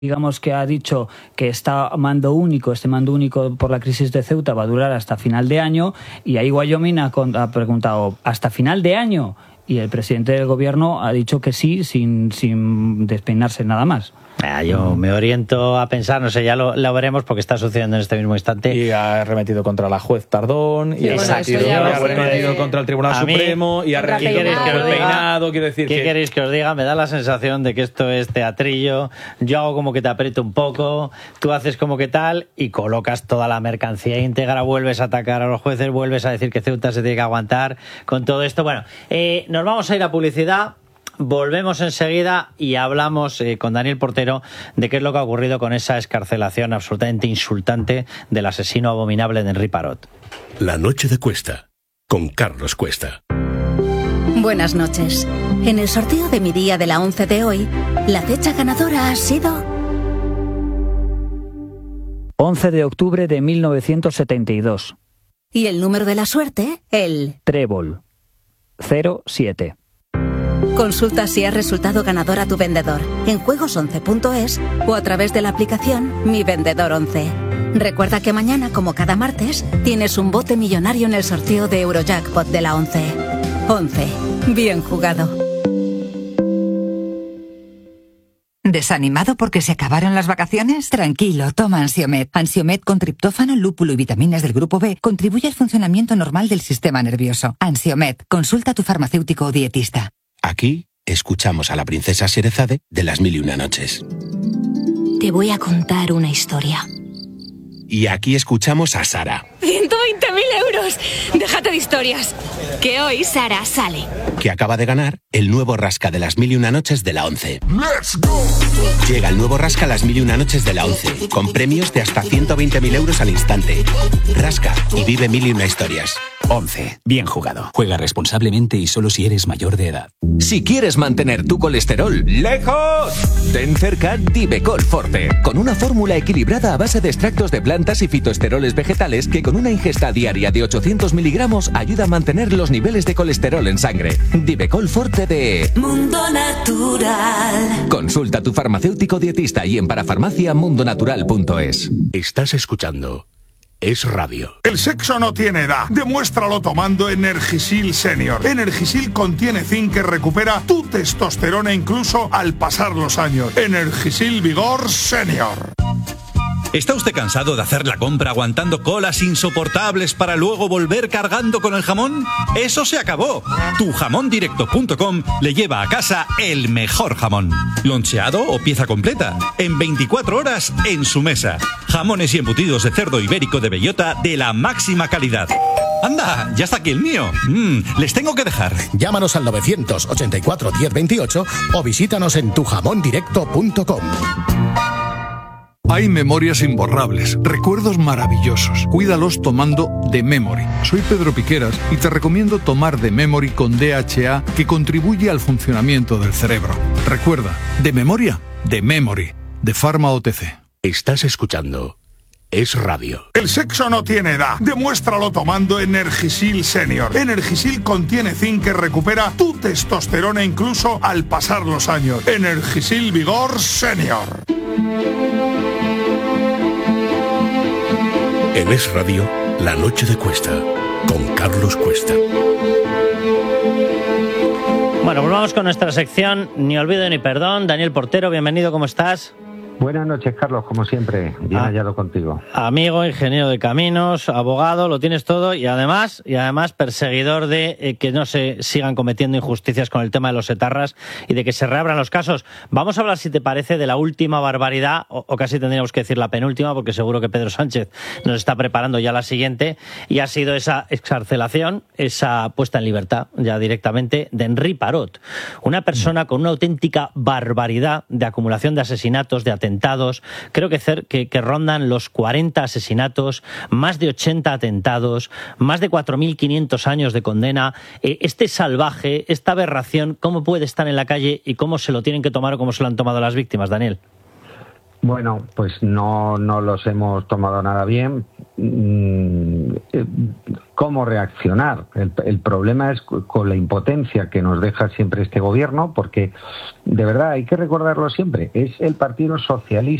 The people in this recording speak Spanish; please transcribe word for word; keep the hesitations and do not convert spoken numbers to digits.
digamos que ha dicho que este mando único, este mando único por la crisis de Ceuta va a durar hasta final de año, y ahí Wyoming ha, ha preguntado, ¿hasta final de año? Y el presidente del gobierno ha dicho que sí, sin, sin despeinarse nada más. Ah, yo me oriento a pensar, no sé, ya lo, lo veremos porque está sucediendo en este mismo instante. Y ha remetido contra la juez Tardón, y Exacto. ha remetido, ya ha remetido contra el Tribunal a mí, Supremo, y ha remetido peinado, quiero decir ¿Qué que... queréis que os diga? Me da la sensación de que esto es teatrillo. Yo hago como que te aprieto un poco, tú haces como que tal, y colocas toda la mercancía íntegra, vuelves a atacar a los jueces, vuelves a decir que Ceuta se tiene que aguantar con todo esto. Bueno, eh, nos vamos a ir a publicidad. Volvemos enseguida y hablamos eh, con Daniel Portero de qué es lo que ha ocurrido con esa excarcelación absolutamente insultante del asesino abominable de Henri Parot. La noche de Cuesta, con Carlos Cuesta. Buenas noches. En el sorteo de mi día de la once de hoy, la fecha ganadora ha sido... once de octubre de mil novecientos setenta y dos. Y el número de la suerte, el... Trébol. cero siete. Consulta si has resultado ganador a tu vendedor en juegos once punto es o a través de la aplicación Mi Vendedor once. Recuerda que mañana, como cada martes, tienes un bote millonario en el sorteo de Eurojackpot de la once. once. Bien jugado. ¿Desanimado porque se acabaron las vacaciones? Tranquilo, toma Ansiomed. Ansiomed con triptófano, lúpulo y vitaminas del grupo B contribuye al funcionamiento normal del sistema nervioso. Ansiomed, consulta a tu farmacéutico o dietista. Aquí escuchamos a la princesa Sherezade de Las Mil y Una Noches. Te voy a contar una historia. Y aquí escuchamos a Sara, ¡ciento veinte mil euros! Déjate de historias. Que hoy Sara sale. que acaba de ganar el nuevo Rasca de Las Mil y Una Noches de la once. ¡Let's go! Llega el nuevo Rasca Las Mil y Una Noches de la once, con premios de hasta ciento veinte mil euros al instante. Rasca y vive mil y una historias. once. Bien jugado. Juega responsablemente y solo si eres mayor de edad. Si quieres mantener tu colesterol lejos, ten cerca Divecol Forte, con una fórmula equilibrada a base de extractos de plantas y fitoesteroles vegetales que con una ingesta diaria de ochocientos miligramos ayuda a mantener los niveles de colesterol en sangre. Divecol Forte de Mundo Natural. Consulta a tu farmacéutico dietista y en parafarmacia mundonatural punto es. Estás escuchando Es Radio. El sexo no tiene edad. Demuéstralo tomando Energisil Senior. Energisil contiene zinc que recupera tu testosterona incluso al pasar los años. Energisil Vigor Senior. ¿Está usted cansado de hacer la compra aguantando colas insoportables para luego volver cargando con el jamón? ¡Eso se acabó! tu jamón directo punto com le lleva a casa el mejor jamón. Loncheado o pieza completa. En veinticuatro horas en su mesa. Jamones y embutidos de cerdo ibérico de bellota de la máxima calidad. ¡Anda! ¡Ya está aquí el mío! Mm, les tengo que dejar. Llámanos al novecientos ochenta y cuatro diez veintiocho o visítanos en tu jamón directo punto com. Hay memorias imborrables, recuerdos maravillosos. Cuídalos tomando The Memory. Soy Pedro Piqueras y te recomiendo tomar The Memory con D H A, que contribuye al funcionamiento del cerebro. Recuerda, de memoria, The Memory, de Pharma O T C. Estás escuchando Es Radio. El sexo no tiene edad. Demuéstralo tomando Energisil Senior. Energisil contiene zinc que recupera tu testosterona incluso al pasar los años. Energisil Vigor Senior. En Es Radio, La Noche de Cuesta, con Carlos Cuesta. Bueno, volvamos con nuestra sección Ni olvido ni perdón. Daniel Portero, bienvenido, ¿cómo estás? Buenas noches, Carlos, como siempre, bien ah, hallado contigo. Amigo, ingeniero de caminos, abogado, lo tienes todo y además y además perseguidor de eh, que no se sigan cometiendo injusticias con el tema de los etarras y de que se reabran los casos. Vamos a hablar, si te parece, de la última barbaridad, o, o casi tendríamos que decir la penúltima, porque seguro que Pedro Sánchez nos está preparando ya la siguiente, y ha sido esa excarcelación, esa puesta en libertad ya directamente de Henri Parot, una persona con una auténtica barbaridad de acumulación de asesinatos, de atentados. Creo que, que, que rondan los cuarenta asesinatos, más de ochenta atentados, más de cuatro mil quinientos años de condena. Eh, este salvaje, esta aberración, ¿cómo puede estar en la calle y cómo se lo tienen que tomar o cómo se lo han tomado las víctimas, Daniel? Bueno, pues no, no los hemos tomado nada bien. mm, eh, cómo reaccionar. El, el problema es con la impotencia que nos deja siempre este gobierno, porque de verdad hay que recordarlo siempre, es el Partido Socialista